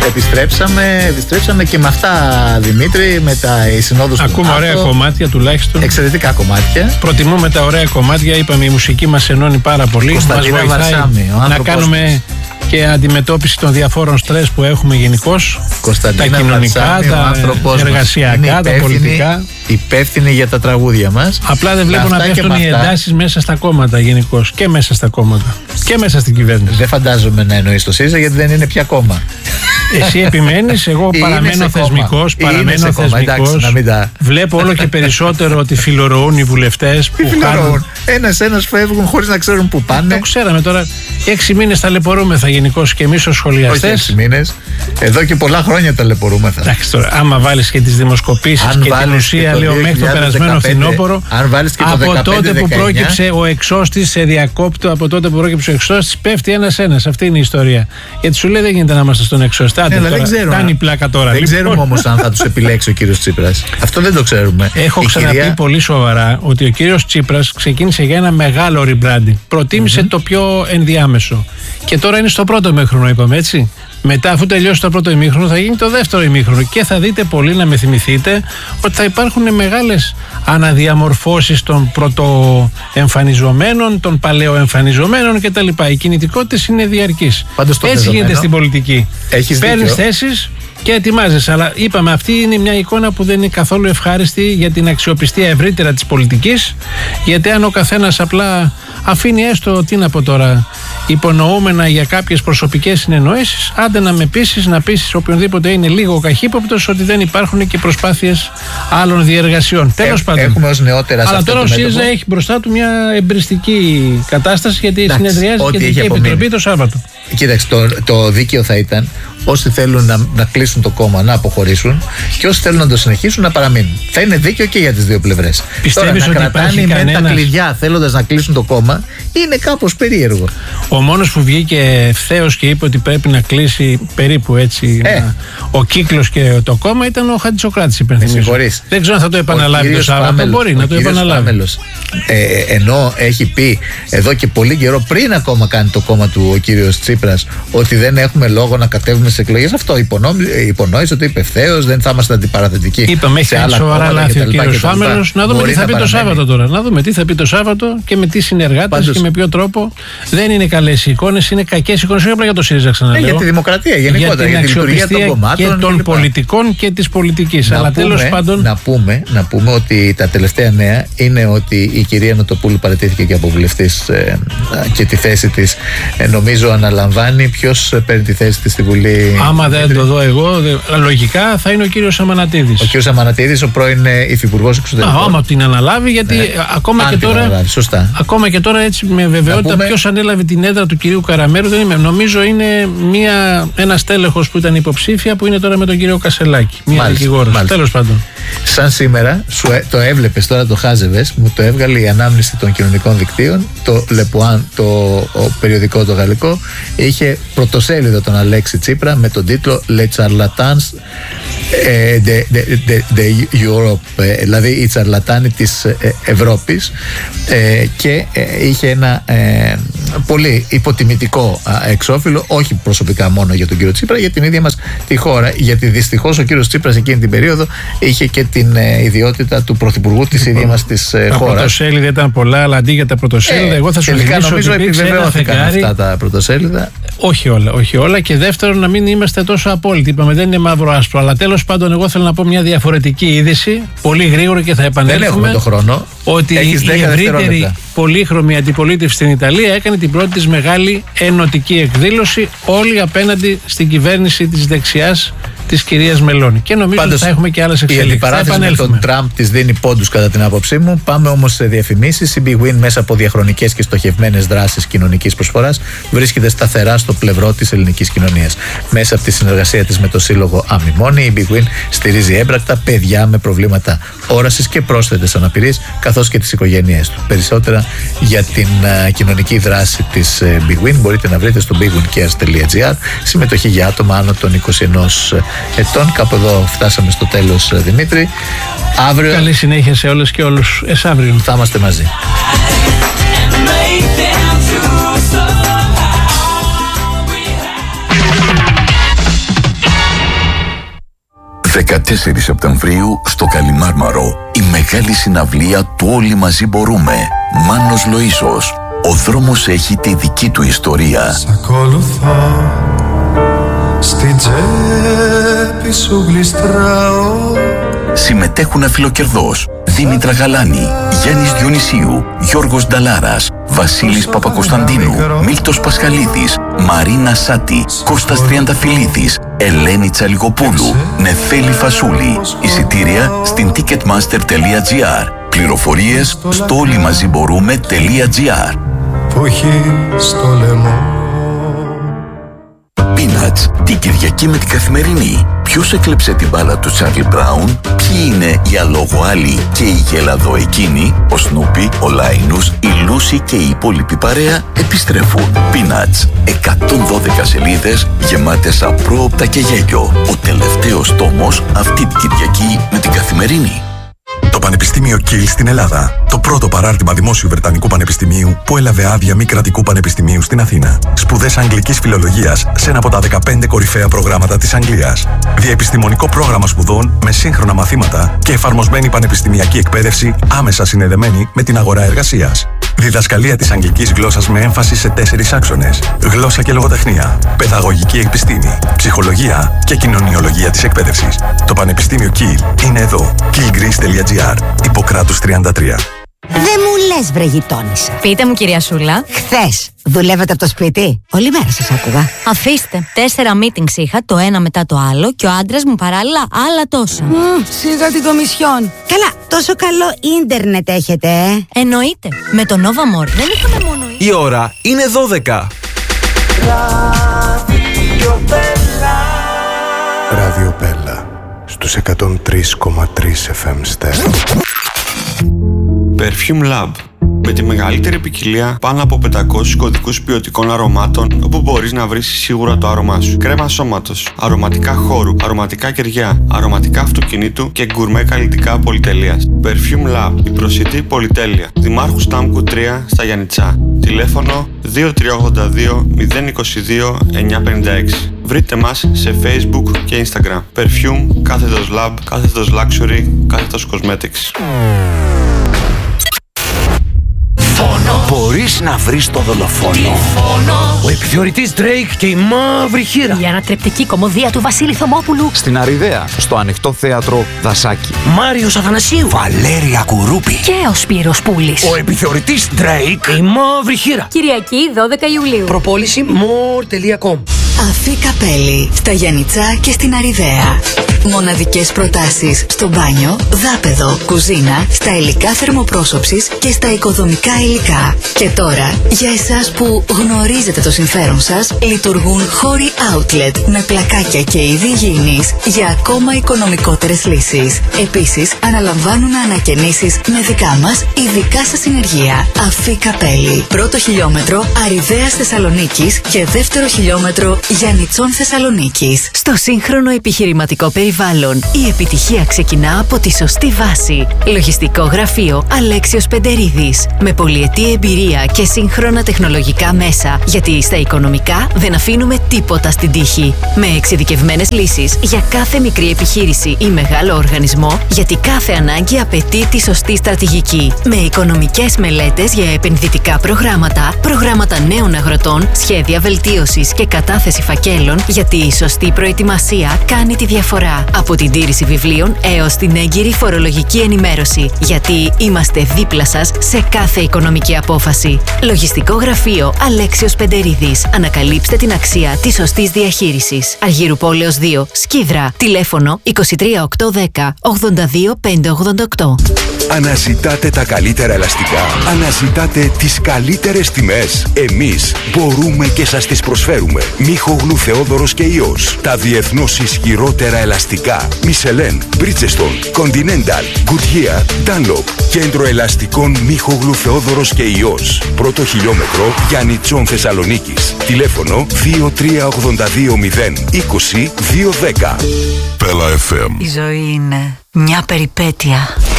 Επιστρέψαμε και με αυτά, Δημήτρη, με τα συνόδους του ΝΑΤΟ. Ακούμε ωραία κομμάτια τουλάχιστον. Εξαιρετικά κομμάτια. Προτιμούμε τα ωραία κομμάτια. Είπαμε, η μουσική μας ενώνει πάρα πολύ. Μας βοηθάει να κάνουμε και αντιμετώπιση των διαφόρων στρες που έχουμε γενικώς. Τα κοινωνικά, τα εργασιακά, τα πολιτικά. Υπεύθυνοι για τα τραγούδια μας. Απλά δεν βλέπω να πέφτουν οι εντάσεις μέσα στα κόμματα γενικώς. Και μέσα στα κόμματα. Και μέσα στην κυβέρνηση. Δεν φαντάζομαι να εννοείς το ΣΥΡΙΖΑ, γιατί δεν είναι πια κόμμα. Εσύ επιμένεις, εγώ παραμένω θεσμικός. Βλέπω όλο και περισσότερο ότι φιλορροούν οι βουλευτές. Τι φιλορροούν? Ένας φεύγουν χωρίς να ξέρουν που πάνε. Το ξέραμε τώρα. 6 μήνες ταλαιπωρούμεθα γενικώς και εμείς ως σχολιαστές. Όχι 6 μήνες. Εδώ και πολλά χρόνια ταλαιπωρούμεθα. Εντάξει τώρα, άμα βάλεις και τις δημοσκοπήσεις και την ουσία, λέω, μέχρι το περασμένο φθινόπωρο, από τότε που πρόκειψε ο εξώστης, σε διακόπτω, από τότε που πρόκειψε ο εξώστης, πέφτει ένας-ένας. Αυτή είναι η ιστορία. Γιατί σου λέει δεν γίνεται να είμαστε στον εξώστη. Κάνει πλάκα τώρα. Δεν ξέρουμε όμως αν θα τους επιλέξει ο κύριος Τσίπρας. Αυτό δεν το ξέρουμε. Έχω ξαναπεί πολύ σοβαρά ότι ο κύριος Τσίπρας ξεκίνησε για ένα μεγάλο rebranding. Προτίμησε το πιο ενδιάμεσο. Και τώρα είναι στο πρώτο ημίχρονο, είπαμε έτσι. Μετά, αφού τελειώσει το πρώτο ημίχρονο, θα γίνει το δεύτερο ημίχρονο. Και θα δείτε πολύ, να με θυμηθείτε, ότι θα υπάρχουν μεγάλες αναδιαμορφώσεις των πρωτοεμφανιζομένων, των παλαιοεμφανιζομένων κτλ. Οι κινητικότητες είναι διαρκείς. Έτσι γίνεται στην πολιτική. Παίρνεις θέσεις και ετοιμάζεσαι. Αλλά είπαμε, αυτή είναι μια εικόνα που δεν είναι καθόλου ευχάριστη για την αξιοπιστία ευρύτερα της πολιτικής. Γιατί αν ο καθένας απλά αφήνει έστω, τι να πω τώρα, υπονοούμενα για κάποιες προσωπικές συνεννοήσεις, άντε να με πείσεις, να πείσεις οποιονδήποτε είναι λίγο καχύποπτος ότι δεν υπάρχουν και προσπάθειες άλλων διεργασιών. Τέλος πάντων. Έχουμε ως νεότερα. Αλλά τώρα ο ΣΥΡΙΖΑ έχει μπροστά του μια εμπριστική κατάσταση, γιατί συνεδριάζει η Κεντρική Επιτροπή το Σάββατο. Κοίταξε, το δίκαιο θα ήταν όσοι θέλουν να κλείσουν το κόμμα να αποχωρήσουν και όσοι θέλουν να το συνεχίσουν να παραμείνουν. Θα είναι δίκαιο και για τις δύο πλευρές. Πιστεύεις τώρα, ότι υπάρχει κανένας? Με τα κλειδιά θέλοντας να κλείσουν το κόμμα είναι κάπως περίεργο. Ο μόνος που βγήκε ευθέως και είπε ότι πρέπει να κλείσει περίπου έτσι ο κύκλος και το κόμμα ήταν ο Χατζησοκράτης. Δεν ξέρω αν θα το επαναλάβει το Σάββατο. Μπορεί να το επαναλάβει. Ενώ έχει πει εδώ και πολύ καιρό, πριν ακόμα κάνει το κόμμα του ο κύριος Τσίπρας, ότι δεν έχουμε λόγο να κατέβουμε σε εκλογές. Αυτό υπονόησε, το είπε ευθέως, δεν θα είμαστε αντιπαραθετικοί. Είπαμε, έχει κάνει σοβαρά λάθη ο κύριος Φάμελος. Να δούμε τι θα πει το Σάββατο τώρα. Να δούμε τι θα πει το Σάββατο και με τι συνεργάτες και με ποιο τρόπο. Δεν είναι καλές οι εικόνες, είναι κακές εικόνες. Όχι απλά για το ΣΥΡΙΖΑ, ξαναλέω. Για τη δημοκρατία γενικότερα. Για την αξιοπιστία και των πολιτικών και της πολιτικής. Αλλά τέλος πάντων. Να πούμε ότι τα τελευταία νέα είναι ότι η κυρία Νοτοπούλου παραιτήθηκε και από βουλευτής και τη θέση της νομίζω αναλαμβάνει. Ποιος παίρνει τη θέση της στη Βουλή? Άμα δεν το δω εγώ, λογικά θα είναι ο κύριος Αμανατίδης. Ο κύριος Αμανατίδης, ο πρώην υφυπουργός εξωτερικών. Άμα την αναλάβει, γιατί ακόμα και τώρα έτσι με βεβαιότητα ποιος ανέλαβε την έδρα του κυρίου Καραμέρου δεν είμαι. Νομίζω είναι ένας τέλεχος που ήταν υποψήφια που είναι τώρα με τον κύριο Κασελάκη. Μια δικηγόρος. Τέλος πάντων. Σαν σήμερα, το έβλεπες τώρα, το χάζευες, μου το έβγαλε η ανάμνηση των κοινωνικών δικτύων. Το Λεπουάν, το περιοδικό το γαλλικό, είχε πρωτοσέλιδο τον Αλέξη Τσίπρα με τον τίτλο Les Charlatans de Europe, δηλαδή οι τσαρλατάνοι της Ευρώπης, και είχε ένα πολύ υποτιμητικό εξώφυλλο, όχι προσωπικά μόνο για τον κύριο Τσίπρα, για την ίδια μας τη χώρα, γιατί δυστυχώς ο κύριος Τσίπρας εκείνη την περίοδο είχε και την ιδιότητα του πρωθυπουργού της ίδιας μας της χώρας. Τα πρωτοσέλιδα ήταν πολλά, αλλά αντί για τα πρωτοσέλιδα, εγώ θα σου θυμίσω ότι επιβεβαιώθηκαν αυτά τα πρωτοσέλιδα. Όχι όλα. Και δεύτερον, να μην είμαστε τόσο απόλυτοι. Είπαμε, δεν είναι μαύρο-άσπρο. Αλλά τέλος πάντων, εγώ θέλω να πω μια διαφορετική είδηση, πολύ γρήγορα και θα επανέλθουμε. Δεν έχουμε το χρόνο. Ότι η ευρύτερη πολύχρωμη αντιπολίτευση στην Ιταλία έκανε την πρώτη της μεγάλη ενωτική εκδήλωση, όλοι απέναντι στην κυβέρνηση της δεξιάς της κυρίας Μελώνη. Και νομίζω ότι θα έχουμε και άλλες εξελίξεις. Η αντιπαράθεση με τον Τραμπ της δίνει πόντους κατά την άποψή μου. Πάμε όμως σε διαφημίσεις. Η Big Win, μέσα από διαχρονικές και στοχευμένες δράσεις κοινωνικής προσφοράς, βρίσκεται σταθερά στο πλευρό της ελληνικής κοινωνίας. Μέσα από τη συνεργασία της με το Σύλλογο Αμιμόνη, η Big Win στηρίζει έμπρακτα παιδιά με προβλήματα όρασης και πρόσθετες αναπηρίες, καθώς και τις οικογένειές του. Περισσότερα για την κοινωνική δράση της Big Win μπορείτε να βρείτε στο bigwincares.gr. Συμμετοχή για άτομα άνω των 21 ετών. Κάπου εδώ φτάσαμε στο τέλος, Δημήτρη. Αύριο... Καλή συνέχεια σε όλες και όλους. Αύριο θα είμαστε μαζί. 14 Σεπτεμβρίου στο Καλιμάρμαρο, η μεγάλη συναυλία του Όλοι Μαζί Μπορούμε. Μάνος Λοΐσος. Ο δρόμος έχει τη δική του ιστορία. Σ' ακολουθώ, στην τσέπη σου γλιστράω. Συμμετέχουν αφιλοκερδός Δήμητρα Γαλάνη, Γιάννης Διονυσίου, Γιώργος Νταλάρας, Βασίλης Παπακοσταντίνου, Μίλτος Πασχαλίδης, Μαρίνα Σάτη, Κώστας Τριανταφυλλίδης, Ελένη Τσαλιγοπούλου, Νεφέλη Φασούλη. Εισιτήρια στην ticketmaster.gr. Πληροφορίες στο όλοιμαζιμπορούμε.gr. Που έχει στο λαιμό. Peanuts, την Κυριακή με την Καθημερινή. Ποιος έκλεψε την μπάλα του Τσάρλι Μπράουν, ποιοι είναι οι αλογοάλοι και οι γελαδοεκίνοι, ο Σνούπι, ο Λάινους, η Λούση και η υπόλοιπη παρέα επιστρέφουν. Peanuts, 112 σελίδες γεμάτες απρόοπτα και γέλιο. Ο τελευταίος τόμος αυτή την Κυριακή με την Καθημερινή. Το Πανεπιστήμιο Kiel στην Ελλάδα. Το πρώτο παράρτημα δημόσιου Βρετανικού Πανεπιστημίου που έλαβε άδεια μη κρατικού πανεπιστημίου στην Αθήνα. Σπουδές αγγλικής φιλολογίας σε ένα από τα 15 κορυφαία προγράμματα της Αγγλίας. Διαεπιστημονικό πρόγραμμα σπουδών με σύγχρονα μαθήματα και εφαρμοσμένη πανεπιστημιακή εκπαίδευση άμεσα συνδεδεμένη με την αγορά εργασίας. Διδασκαλία της αγγλικής γλώσσας με έμφαση σε 4 άξονες. Γλώσσα και λογοτεχνία, παιδαγωγική επιστήμη, ψυχολογία και κοινωνιολογία της εκπαίδευσης. Το Πανεπιστήμιο Kiel είναι εδώ. kielgreece.gr. Ιπποκράτους 33. Δεν μου λες βρε γειτόνισσα. Πείτε μου κυρία Σούλα. Χθες δουλεύετε από το σπίτι? Όλη μέρα σας άκουγα. Αφήστε, 4 meetings είχα, το ένα μετά το άλλο, και ο άντρας μου παράλληλα άλλα τόσα. Σιγά την κομισιόν. Καλά, τόσο καλό ίντερνετ έχετε, Εννοείται, με το Nova More δεν είχαμε μόνο. Η ώρα είναι 12. Ράδιο Πέλα στους 103,3 FM στέρεο. Perfume Lab. Με τη μεγαλύτερη ποικιλία πάνω από 500 κωδικούς ποιοτικών αρωμάτων, όπου μπορείς να βρεις σίγουρα το άρωμά σου. Κρέμα σώματος, αρωματικά χώρου, αρωματικά κεριά, αρωματικά αυτοκινήτου και γκουρμέ καλλιτικά πολυτελείας. Perfume Lab, η προσιτή πολυτέλεια. Δημάρχου Στάμκου 3 στα Γιαννιτσά. Τηλέφωνο 2382 022 956. Βρείτε μας σε Facebook και Instagram. Perfume, κάθετος Lab, κάθετος Luxury, κάθετος Cosmetics. Μπορείς να βρεις το δολοφόνο. Ο επιθεωρητής Drake και η μαύρη χήρα. Η ανατρεπτική κωμωδία του Βασίλη Θωμόπουλου. Στην Αριδαία, στο ανοιχτό θέατρο Δασάκη. Μάριος Αθανασίου. Βαλέρια Κουρούπη. Και ο Σπύρος Πούλης. Ο επιθεωρητής Drake, η μαύρη χήρα. Κυριακή 12 Ιουλίου. Προπόληση more.com. Αφή Καπέλη, στα Γιαννιτσά και στην Αριδαία. Μοναδικές προτάσεις στο μπάνιο, δάπεδο, κουζίνα, στα υλικά θερμοπρόσωψης και στα οικοδομικά υλικά. Και τώρα, για εσάς που γνωρίζετε το συμφέρον σας, λειτουργούν χώροι outlet με πλακάκια και είδη υγιεινής για ακόμα οικονομικότερες λύσεις. Επίσης, αναλαμβάνουν ανακαινήσεις με δικά μας ειδικά σας συνεργεία. Αφή Καπέλη, πρώτο χιλιόμετρο Αριδαίας Θεσσαλονίκης και δεύτερο χιλιόμετρο Γιαννιτσών Θεσσαλονίκης. Στο σύγχρονο επιχειρηματικό περιβάλλον, η επιτυχία ξεκινά από τη σωστή βάση. Λογιστικό γραφείο Αλέξιος Πεντερίδης. Με πολυετή εμπειρία και σύγχρονα τεχνολογικά μέσα, γιατί στα οικονομικά δεν αφήνουμε τίποτα στην τύχη. Με εξειδικευμένες λύσεις για κάθε μικρή επιχείρηση ή μεγάλο οργανισμό, γιατί κάθε ανάγκη απαιτεί τη σωστή στρατηγική. Με οικονομικές μελέτες για επενδυτικά προγράμματα, προγράμματα νέων αγροτών, σχέδια βελτίωσης και κατάθεση φακέλων, γιατί η σωστή προετοιμασία κάνει τη διαφορά. Από την τήρηση βιβλίων έως την έγκυρη φορολογική ενημέρωση, γιατί είμαστε δίπλα σας σε κάθε οικονομική απόφαση. Λογιστικό γραφείο Αλέξιος Πεντερίδης. Ανακαλύψτε την αξία της σωστής διαχείρισης. Αργύρου Πόλεως 2, Σκίδρα. Τηλέφωνο 23810 82588. Αναζητάτε τα καλύτερα ελαστικά. Αναζητάτε τις καλύτερες τιμές. Εμείς μπορούμε και σας τις προσφέρουμε. Μίχογλου Θεόδωρος και Υιός. Τα διεθνώς ισχυρότερα ελαστικά. Μισελέν, Bridgestone, Continental, Goodyear, Dunlop. Κέντρο ελαστικών Μίχογλου Θεόδωρος και Υιός. Πρώτο χιλιόμετρο Γιαννιτσών Θεσσαλονίκης. Τηλέφωνο 2382 020 210. Πέλα FM. Η ζωή είναι μια περιπέτεια.